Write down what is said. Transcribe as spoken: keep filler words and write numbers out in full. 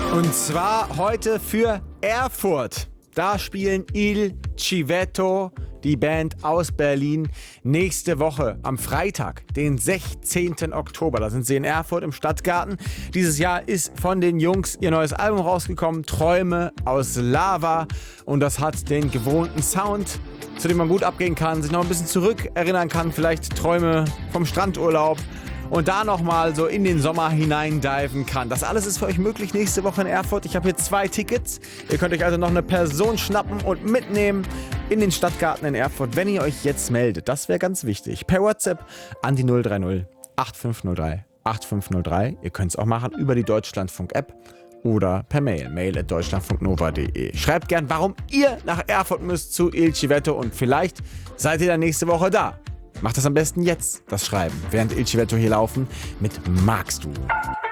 Und zwar heute für Erfurt. Da spielen Il Civetto, die Band aus Berlin, nächste Woche am Freitag, den sechzehnten Oktober. Da sind sie in Erfurt im Stadtgarten. Dieses Jahr ist von den Jungs ihr neues Album rausgekommen, Träume aus Lava. Und das hat den gewohnten Sound, zu dem man gut abgehen kann, sich noch ein bisschen zurück erinnern kann, vielleicht Träume vom Strandurlaub. Und da nochmal so in den Sommer hineindiven kann. Das alles ist für euch möglich nächste Woche in Erfurt. Ich habe hier zwei Tickets. Ihr könnt euch also noch eine Person schnappen und mitnehmen in den Stadtgarten in Erfurt, wenn ihr euch jetzt meldet. Das wäre ganz wichtig. Per WhatsApp an die null drei null acht fünf null drei acht fünf null drei. Ihr könnt es auch machen über die Deutschlandfunk-App oder per Mail. Mail at deutschlandfunknova punkt de. Schreibt gern, warum ihr nach Erfurt müsst zu Il Civetto und vielleicht seid ihr dann nächste Woche da. Macht das am besten jetzt, das Schreiben, während Il Civetto hier laufen mit Magst du.